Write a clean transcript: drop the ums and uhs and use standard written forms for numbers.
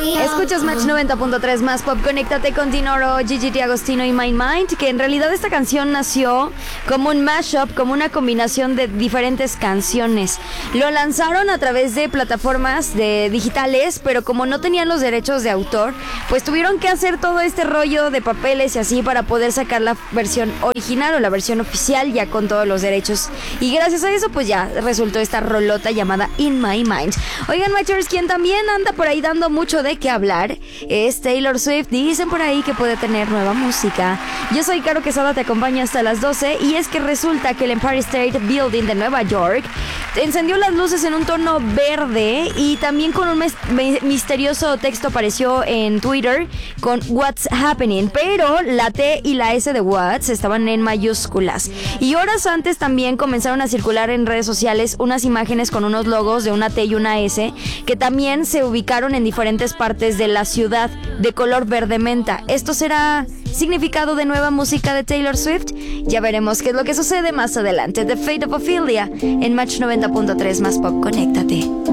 Escuchas Match 90.3 más pop, conéctate con Dinoro, Gigi D'Agostino y Mind Mind, que en realidad esta canción nació como un mashup, como una combinación de diferentes canciones. Lo lanzaron a través de plataformas digitales, pero como no tenían los derechos de autor, pues tuvieron que hacer todo este rollo de papeles y así para poder sacar la versión original o la versión oficial ya con todos los derechos. Y gracias a eso pues ya resultó esta rolota llamada In My Mind. Oigan, Matchers, quien también anda por ahí dando mucho de qué hablar es Taylor Swift. Dicen por ahí que puede tener nueva música. Yo soy Caro Quesada, te acompaño hasta las 12 y es que resulta que el Empire State Building de Nueva York encendió las luces en un tono verde y también con un misterioso texto apareció en Twitter con What's Happening, pero la T y la S de What's estaban en mayúsculas. Y horas antes también comenzaron a circular en redes sociales unas imágenes con unos logos de una T y una S que también se ubicaron en diferentes partes de la ciudad de color verde menta. ¿Esto será significado de nueva música de Taylor Swift? Ya veremos qué es lo que sucede más adelante. The Fate of Ophelia en Match 90.3 más pop, conéctate.